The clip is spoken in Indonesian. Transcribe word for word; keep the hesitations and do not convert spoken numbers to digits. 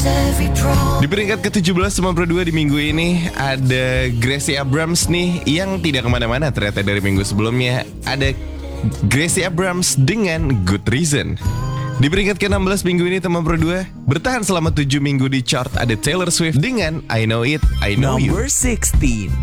Di peringkat ke tujuh belas sembilan puluh dua di minggu ini ada Gracie Abrams nih, yang tidak kemana-mana ternyata dari minggu sebelumnya. Ada Gracie Abrams dengan Good Reason. Di peringkat ke enam belas minggu ini teman Pro dua, bertahan selama tujuh minggu di chart ada Taylor Swift dengan I Know It, I Know You. Number sixteen.